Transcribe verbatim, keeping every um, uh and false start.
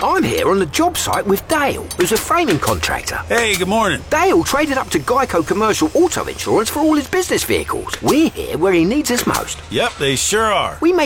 I'm here on the job site with Dale, who's a framing contractor. Hey, good morning. Dale traded up to Geico Commercial Auto Insurance for all his business vehicles. We're here where he needs us most. Yep, they sure are. We make